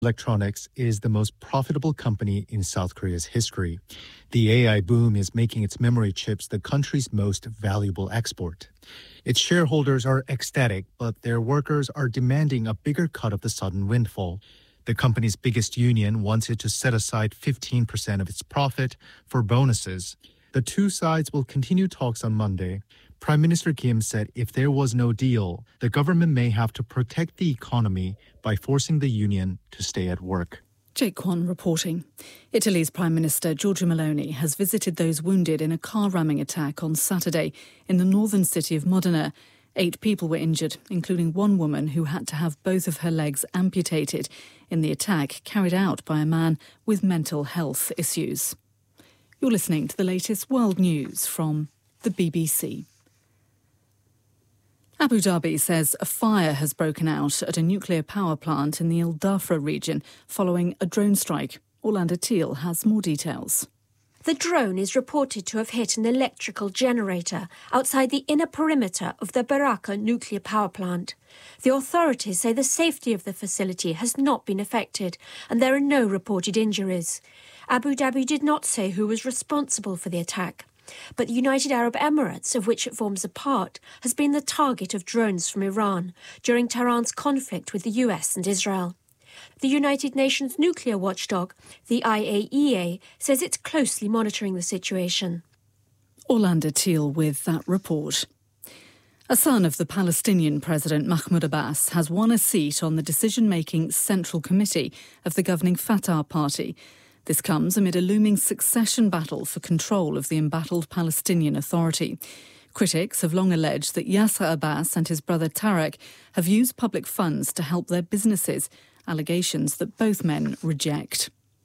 Electronics is the most profitable company in South Korea's history. The AI boom is making its memory chips the country's most valuable export. Its shareholders are ecstatic, but their workers are demanding a bigger cut of the sudden windfall. The company's biggest union wants it to set aside 15% of its profit for bonuses. The two sides will continue talks on Monday. Prime Minister Kim said if there was no deal, the government may have to protect the economy by forcing the union to stay at work. Jake Kwan reporting. Italy's Prime Minister Giorgia Meloni has visited those wounded in a car ramming attack on Saturday in the northern city of Modena. 8 people were injured, including one woman who had to have both of her legs amputated in the attack carried out by a man with mental health issues. You're listening to the latest world news from the BBC. Abu Dhabi says a fire has broken out at a nuclear power plant in the Al Dhafra region following a drone strike. Orlando Teal has more details. The drone is reported to have hit an electrical generator outside the inner perimeter of the Baraka nuclear power plant. The authorities say the safety of the facility has not been affected and there are no reported injuries. Abu Dhabi did not say who was responsible for the attack. But the United Arab Emirates, of which it forms a part, has been the target of drones from Iran during Tehran's conflict with the US and Israel. The United Nations nuclear watchdog, the IAEA, says it's closely monitoring the situation. Orlando Teal with that report. A son of the Palestinian President Mahmoud Abbas has won a seat on the decision-making Central Committee of the governing Fatah party. This comes amid a looming succession battle for control of the embattled Palestinian Authority. Critics have long alleged that Yasser Abbas and his brother Tarek have used public funds to help their businesses, allegations that both men reject.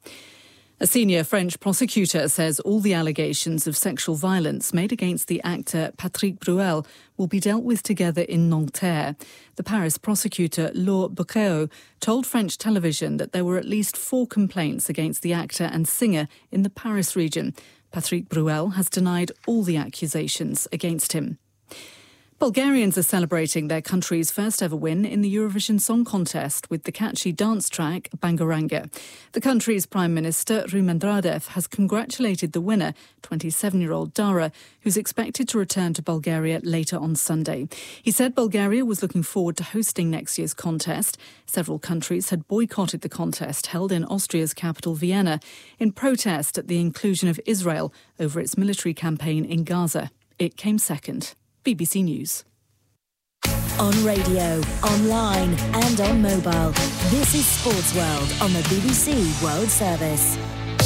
A senior French prosecutor says all the allegations of sexual violence made against the actor Patrick Bruel will be dealt with together in Nanterre. The Paris prosecutor Laure Bocqueau told French television that there were at least 4 complaints against the actor and singer in the Paris region. Patrick Bruel has denied all the accusations against him. Bulgarians are celebrating their country's first ever win in the Eurovision Song Contest with the catchy dance track Bangaranga. The country's Prime Minister Rumen Radev has congratulated the winner, 27-year-old Dara, who's expected to return to Bulgaria later on Sunday. He said Bulgaria was looking forward to hosting next year's contest. Several countries had boycotted the contest held in Austria's capital Vienna in protest at the inclusion of Israel over its military campaign in Gaza. It came second. BBC News. On radio, online and on mobile. This is Sports World on the BBC World Service.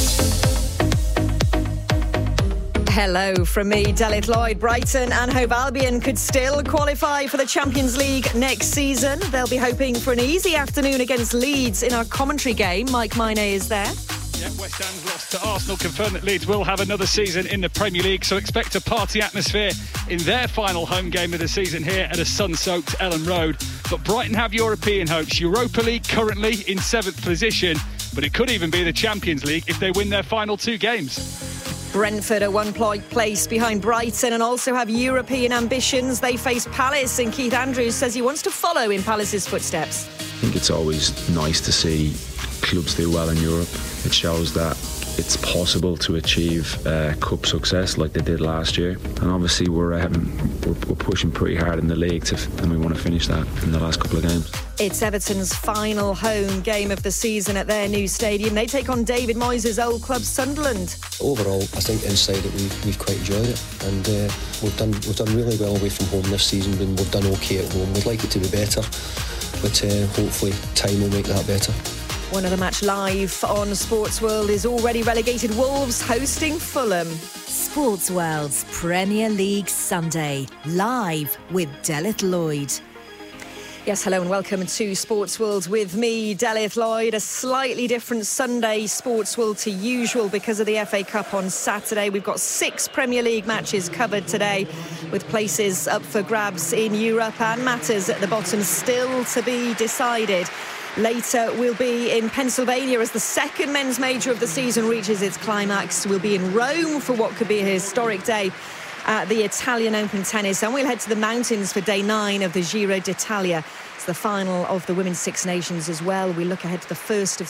Hello from me, Delith Lloyd. Brighton and Hove Albion could still qualify for the Champions League next season. They'll be hoping for an easy afternoon against Leeds in our commentary game. Mike Maine is there. Yeah, West Ham's loss to Arsenal confirmed that Leeds will have another season in the Premier League, so expect a party atmosphere in their final home game of the season here at a sun-soaked Elland Road. But Brighton have European hopes. Europa League currently in 7th position, but it could even be the Champions League if they win their final 2 games. Brentford are 1 place behind Brighton and also have European ambitions. They face Palace, and Keith Andrews says he wants to follow in Palace's footsteps. I think it's always nice to see clubs do well in Europe. It shows that it's possible to achieve cup success like they did last year, and obviously we're pushing pretty hard in the league and we want to finish that in the last couple of games. It's Everton's final home game of the season at their new stadium. They take on David Moyes' old club Sunderland. Overall, I think inside it we've quite enjoyed it, and we've done really well away from home this season, and we've done okay at home. We'd like it to be better, but hopefully time will make that better. One other match live on Sports World is already relegated Wolves hosting Fulham. Sports World's Premier League Sunday, live with Delith Lloyd. Yes, hello and welcome to Sports World with me, Delith Lloyd. A slightly different Sunday Sports World to usual because of the FA Cup on Saturday. We've got 6 Premier League matches covered today, with places up for grabs in Europe and matters at the bottom still to be decided. Later, we'll be in Pennsylvania as the second men's major of the season reaches its climax. We'll be in Rome for what could be a historic day at the Italian Open Tennis, and we'll head to the mountains for day 9 of the Giro d'Italia. It's the final of the Women's Six Nations as well. We look ahead to the first of